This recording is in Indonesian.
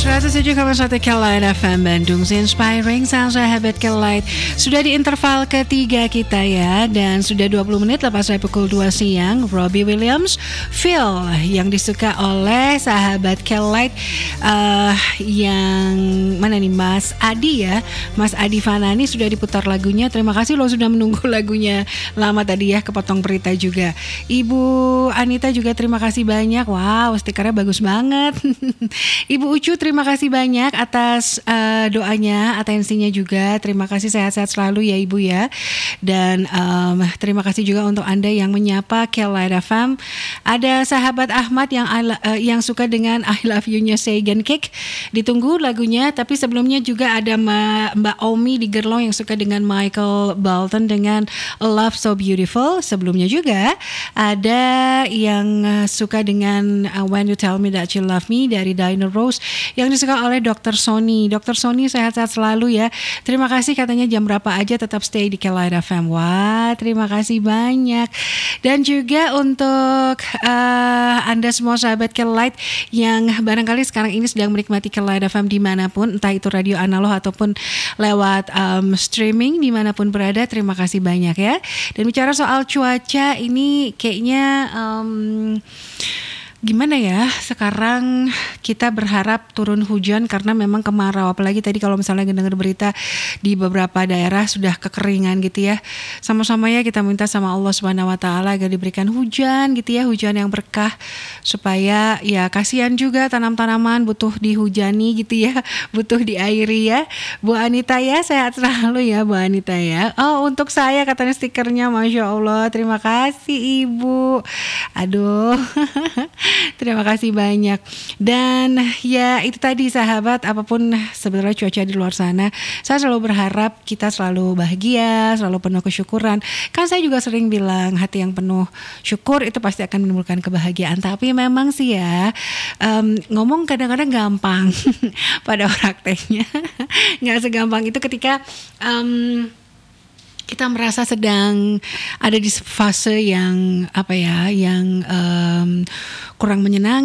107,1 Kelight FM Bandung, Inspiring Sound Sahabat Kelight. Sudah di interval ketiga kita ya, dan sudah 20 menit lepas dari pukul 2 siang. Robbie Williams, Feel, yang disuka oleh sahabat Kelight, yang mana nih, Mas Adi ya, Mas Adi Fanani sudah diputar lagunya. Terima kasih loh sudah menunggu lagunya lama tadi ya, kepotong berita juga. Ibu Anita juga terima kasih banyak. Wow, stikernya bagus banget. Ibu Ucu terima kasih banyak atas doanya, atensinya juga. Terima kasih, sehat-sehat selalu ya Ibu ya. Dan terima kasih juga untuk Anda yang menyapa Kelight FM. Ada sahabat Ahmad yang suka dengan I Love You-nya Saigon Kick. Ditunggu lagunya, tapi sebelumnya juga ada Mbak Omi di Gerlong yang suka dengan Michael Bolton dengan Love So Beautiful. Sebelumnya juga ada yang suka dengan When You Tell Me That You Love Me dari Dinah Rose yang disuka oleh Dr. Sony. Dr. Sony sehat-sehat selalu ya. Terima kasih, katanya jam berapa aja tetap stay di Kelight FM. Wah, terima kasih banyak. Dan juga untuk Anda semua sahabat Kelight yang barangkali sekarang ini sedang menikmati Kelight FM dimanapun, entah itu radio analog ataupun lewat streaming dimanapun berada, terima kasih banyak ya. Dan bicara soal cuaca ini kayaknya gimana ya, sekarang kita berharap turun hujan karena memang kemarau. Apalagi tadi kalau misalnya dengar berita di beberapa daerah sudah kekeringan gitu ya. Sama-sama ya kita minta sama Allah Subhanahu wa taala agar diberikan hujan gitu ya, hujan yang berkah, supaya ya kasihan juga tanam-tanaman butuh dihujani gitu ya, butuh diairi ya. Bu Anita ya, sehat selalu ya Bu Anita ya. Oh, untuk saya katanya stikernya, Masya Allah, terima kasih Ibu. Aduh. Terima kasih banyak. Dan ya itu tadi sahabat, apapun sebenarnya cuaca di luar sana, saya selalu berharap kita selalu bahagia, selalu penuh kesyukuran. Kan saya juga sering bilang hati yang penuh syukur itu pasti akan menimbulkan kebahagiaan. Tapi memang sih ya, ngomong kadang-kadang gampang pada prakteknya nggak segampang itu ketika kita merasa sedang ada di fase yang apa ya, yang kurang menyenangkan.